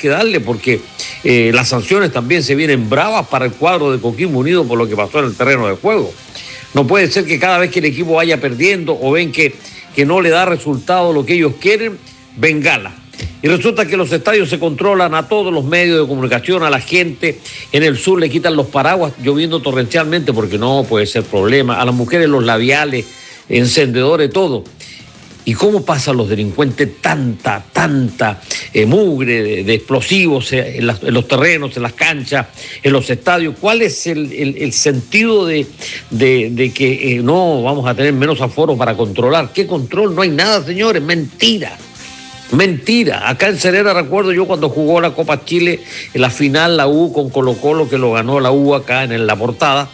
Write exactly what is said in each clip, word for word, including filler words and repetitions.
que darle, porque eh, las sanciones también se vienen bravas para el cuadro de Coquimbo Unido por lo que pasó en el terreno de juego. No puede ser que cada vez que el equipo vaya perdiendo o ven que, que no le da resultado lo que ellos quieren, bengala. Y resulta que los estadios se controlan a todos los medios de comunicación, a la gente. En el sur le quitan los paraguas lloviendo torrencialmente porque no puede ser problema. A las mujeres los labiales, encendedores, todo. ¿Y cómo pasan los delincuentes tanta, tanta eh, mugre de, de explosivos en, las, en los terrenos, en las canchas, en los estadios? ¿Cuál es el, el, el sentido de, de, de que eh, no vamos a tener menos aforos para controlar? ¿Qué control? No hay nada, señores, mentira. Mentira. Acá en Cerera recuerdo yo cuando jugó la Copa Chile, en la final la U con Colo Colo, que lo ganó la U acá en la portada,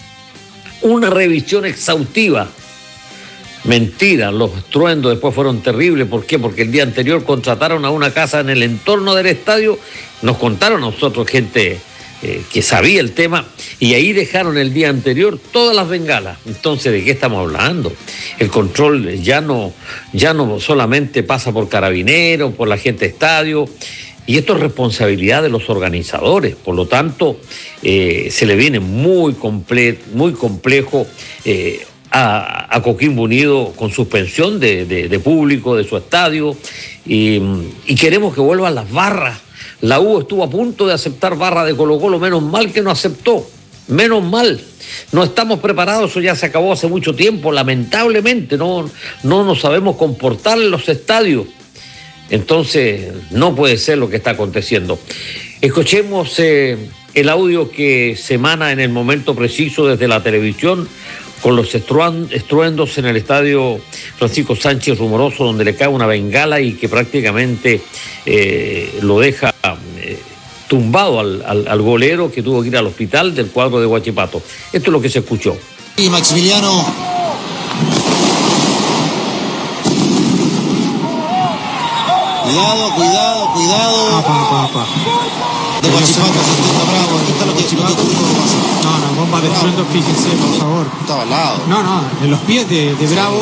una revisión exhaustiva. Mentira, los estruendos después fueron terribles. ¿Por qué? Porque el día anterior contrataron a una casa en el entorno del estadio, nos contaron a nosotros gente eh, que sabía el tema, y ahí dejaron el día anterior todas las bengalas. Entonces, ¿de qué estamos hablando? El control ya no, ya no solamente pasa por carabineros, por la gente de estadio, y esto es responsabilidad de los organizadores. Por lo tanto, eh, se le viene muy, comple- muy complejo eh, A, a Coquimbo Unido con suspensión de, de, de público de su estadio, y, y queremos que vuelvan las barras. La U estuvo a punto de aceptar barra de Colo Colo, menos mal que no aceptó, menos mal. No estamos preparados, eso ya se acabó hace mucho tiempo, lamentablemente, no, no nos sabemos comportar en los estadios. Entonces, no puede ser lo que está aconteciendo. Escuchemos eh, el audio que se emana en el momento preciso desde la televisión, con los estruendos en el estadio Francisco Sánchez Rumoroso, donde le cae una bengala y que prácticamente eh, lo deja eh, tumbado al, al, al golero, que tuvo que ir al hospital del cuadro de Huachipato. Esto es lo que se escuchó. Y Maximiliano. Cuidado, cuidado, cuidado. Apa, apa, apa. De Huachipato, se está bravo, está lo que Huachipato pasa. No, no, bomba de estruendo, fíjense, por favor. Estaba al lado. No, no, en los pies de, de Bravo.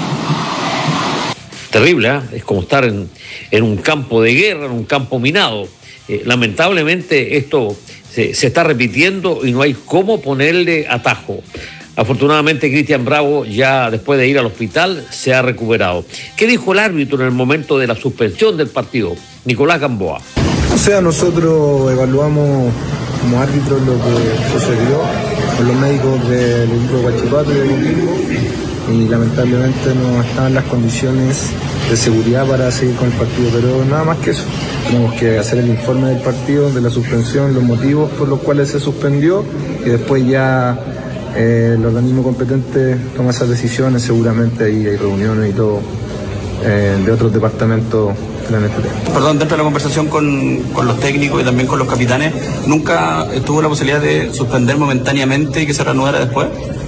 Terrible, ¿eh? Es como estar en, en un campo de guerra, en un campo minado. Eh, lamentablemente esto se, se está repitiendo y no hay cómo ponerle atajo. Afortunadamente Cristian Bravo, ya después de ir al hospital, se ha recuperado. ¿Qué dijo el árbitro en el momento de la suspensión del partido? Nicolás Gamboa. O sea, nosotros evaluamos como árbitros lo que sucedió con los médicos del equipo de Huachipato y de Coquimbo, y lamentablemente no estaban las condiciones de seguridad para seguir con el partido, pero nada más que eso. Tenemos que hacer el informe del partido, de la suspensión, los motivos por los cuales se suspendió, y después ya eh, el organismo competente toma esas decisiones. Seguramente ahí hay reuniones y todo eh, de otros departamentos de la N F P. Perdón, dentro de la conversación con, con los técnicos y también con los capitanes, ¿nunca tuvo la posibilidad de suspender momentáneamente y que se reanudara después?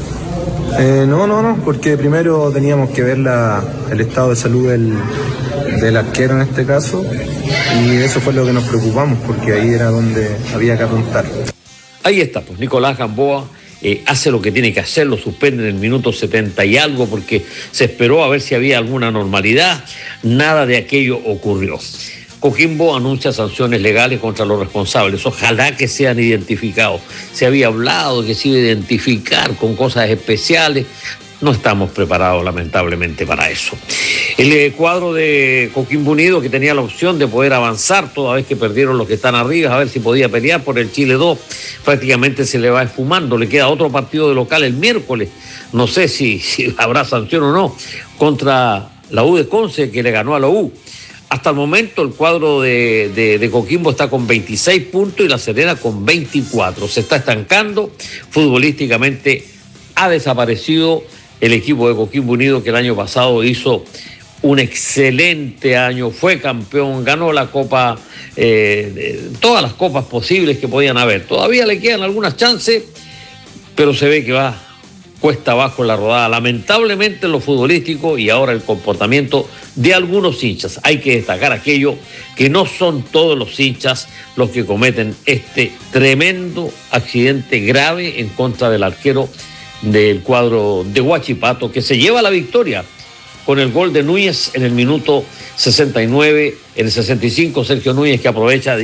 Eh, no, no, no, porque primero teníamos que ver la, el estado de salud del, del arquero en este caso, y eso fue lo que nos preocupamos, porque ahí era donde había que apuntar. Ahí está, pues Nicolás Gamboa eh, hace lo que tiene que hacer, lo suspende en el minuto setenta y algo, porque se esperó a ver si había alguna normalidad. Nada de aquello ocurrió. Coquimbo anuncia sanciones legales contra los responsables. Ojalá que sean identificados. Se había hablado de que se iba a identificar con cosas especiales. No estamos preparados, lamentablemente, para eso. El eh, cuadro de Coquimbo Unido, que tenía la opción de poder avanzar toda vez que perdieron los que están arriba, a ver si podía pelear por el Chile dos, prácticamente se le va esfumando. Le queda otro partido de local el miércoles. No sé si, si habrá sanción o no, contra la U de Conce, que le ganó a la U. Hasta el momento el cuadro de, de, de Coquimbo está con veintiséis puntos y La Serena con veinticuatro. Se está estancando. Futbolísticamente ha desaparecido el equipo de Coquimbo Unido, que el año pasado hizo un excelente año, fue campeón, ganó la copa, eh, todas las copas posibles que podían haber. Todavía le quedan algunas chances, pero se ve que va cuesta abajo en la rodada, lamentablemente en lo futbolístico, y ahora el comportamiento de algunos hinchas. Hay que destacar aquello que no son todos los hinchas los que cometen este tremendo accidente grave en contra del arquero del cuadro de Huachipato, que se lleva la victoria con el gol de Núñez en el minuto sesenta y nueve, en el sesenta y cinco Sergio Núñez, que aprovecha